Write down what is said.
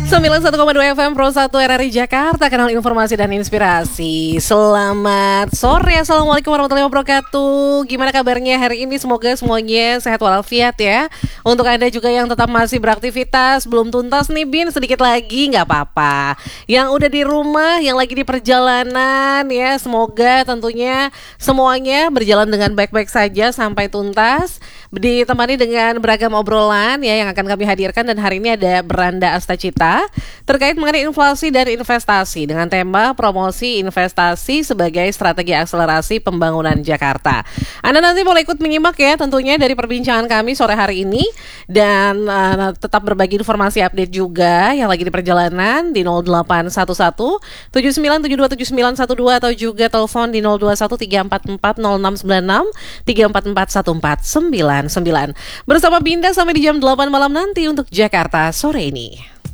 91,2 FM Pro 1 RRI Jakarta, kanal informasi dan inspirasi. Selamat sore, Assalamualaikum warahmatullahi wabarakatuh. Gimana kabarnya hari ini? Semoga semuanya sehat walafiat ya. Untuk Anda juga yang tetap masih beraktivitas, belum tuntas nih Bin, sedikit lagi gak apa-apa. Yang udah di rumah, yang lagi di perjalanan ya, semoga tentunya semuanya berjalan dengan baik-baik saja sampai tuntas. Ditemani dengan beragam obrolan ya yang akan kami hadirkan, dan hari ini ada Beranda Astacita terkait mengenai inflasi dan investasi dengan tema promosi investasi sebagai strategi akselerasi pembangunan Jakarta. Anda nanti boleh ikut menyimak ya tentunya dari perbincangan kami sore hari ini, dan tetap berbagi informasi update juga yang lagi di perjalanan di 0811 79727912 atau juga telepon di 021 344 0696 344 1499. Bersama Binda sampai di jam 8 malam nanti untuk Jakarta sore ini.